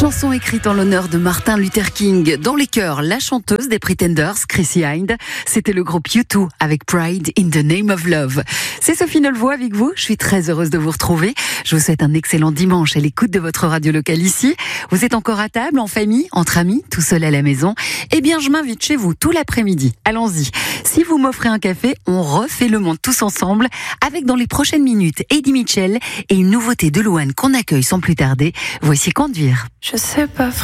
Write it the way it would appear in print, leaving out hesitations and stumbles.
Chanson écrite en l'honneur de Martin Luther King. Dans les chœurs, la chanteuse des Pretenders, Chrissy Hynde. C'était le groupe U2 avec Pride in the Name of Love. C'est Sophie Nolvoix avec vous. Je suis très heureuse de vous retrouver. Je vous souhaite un excellent dimanche à l'écoute de votre radio locale ici. Vous êtes encore à table, en famille, entre amis, tout seul à la maison. Eh bien, je m'invite chez vous tout l'après-midi. Allons-y. Si vous m'offrez un café, on refait le monde tous ensemble avec dans les prochaines minutes Eddie Mitchell et une nouveauté de Louane qu'on accueille sans plus tarder. Voici Conduire. Je sais pas